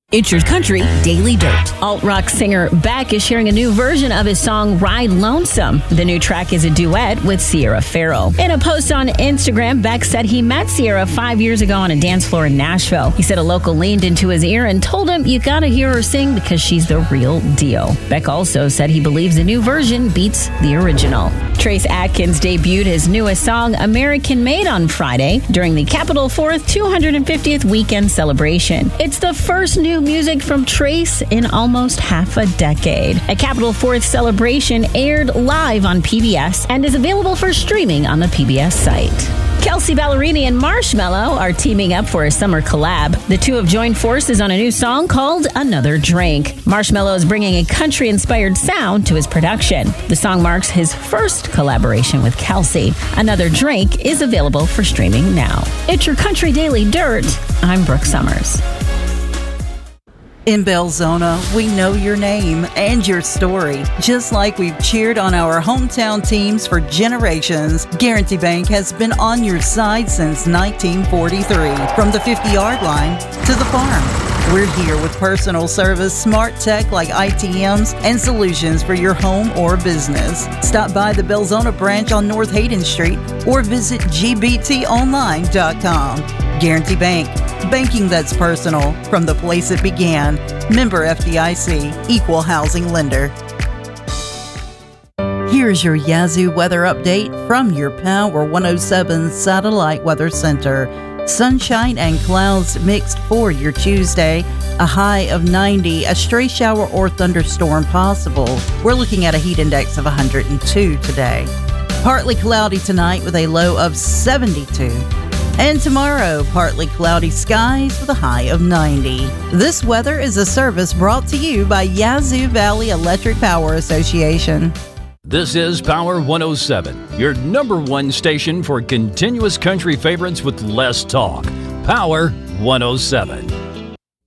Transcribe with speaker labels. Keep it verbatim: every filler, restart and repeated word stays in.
Speaker 1: It's Your Country Daily Dirt. Alt-rock singer Beck is sharing a new version of his song Ride Lonesome. The new track is a duet with Sierra Farrell. In a post on Instagram, Beck said he met Sierra five years ago on a dance floor in Nashville. He said a local leaned into his ear and told him, "You gotta hear her sing because she's the real deal." Beck also said he believes the new version beats the original. Trace Atkins debuted his newest song, American Made, on Friday during the Capitol Fourth two hundred fiftieth weekend celebration. It's the first new music from Trace in almost half a decade. A Capitol Fourth celebration aired live on P B S and is available for streaming on the P B S site. Kelsea Ballerini and Marshmello are teaming up for a summer collab. The two have joined forces on a new song called Another Drink. Marshmello is bringing a country-inspired sound to his production. The song marks his first collaboration with Kelsea. Another Drink is available for streaming now. It's Your Country Daily Dirt. I'm Brooke Summers.
Speaker 2: In Belzona, we know your name and your story. Just like we've cheered on our hometown teams for generations, Guaranty Bank has been on your side since nineteen forty-three. From the fifty-yard line to the farm, we're here with personal service, smart tech like I T Ms, and solutions for your home or business. Stop by the Belzona branch on North Hayden Street or visit G B T online dot com. Guaranty Bank. Banking that's personal from the place it began. Member F D I C, Equal Housing Lender. Here's your Yazoo weather update from your Power one oh seven Satellite Weather Center. Sunshine and clouds mixed for your Tuesday. A high of ninety, a stray shower or thunderstorm possible. We're looking at a heat index of one hundred two today. Partly cloudy tonight with a low of seventy-two. And tomorrow, partly cloudy skies with a high of ninety. This weather is a service brought to you by Yazoo Valley Electric Power Association.
Speaker 3: This is Power one oh seven, your number one station for continuous country favorites with less talk. Power one oh seven.